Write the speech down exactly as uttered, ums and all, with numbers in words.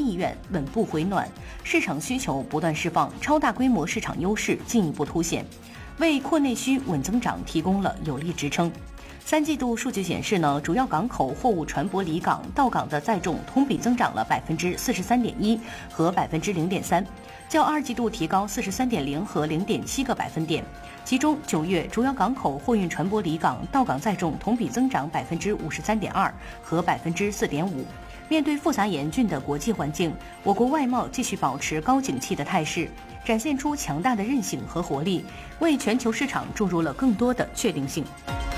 意愿稳步回暖，市场需求不断释放，超大规模市场优势进一步凸显，为扩内需稳增长提供了有力支撑。三季度数据显示呢，主要港口货物船舶离港到港的载重同比增长了百分之四十三点一和百分之零点三，较二季度提高四十三点零和零点七个百分点。其中，九月主要港口货运船舶离港到港载重同比增长百分之五十三点二和百分之四点五。面对复杂严峻的国际环境，我国外贸继续保持高景气的态势，展现出强大的韧性和活力，为全球市场注入了更多的确定性。